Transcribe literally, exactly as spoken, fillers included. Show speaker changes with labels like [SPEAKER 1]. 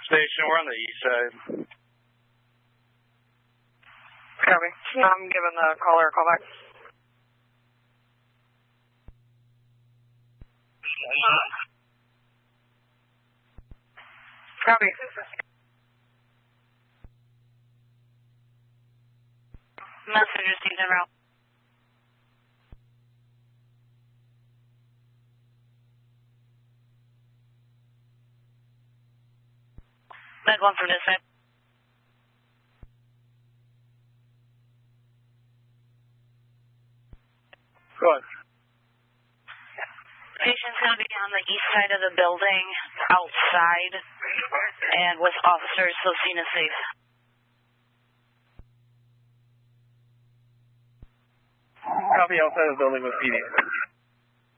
[SPEAKER 1] Station, we're on the east side.
[SPEAKER 2] Copy. I'm giving the caller a call back. Copy.
[SPEAKER 3] Message received en route. Med one from this side.
[SPEAKER 1] Go ahead.
[SPEAKER 3] Patient's going to be on the east side of the building, outside, and with officers, so seen as safe.
[SPEAKER 1] Copy, outside of the building with P D.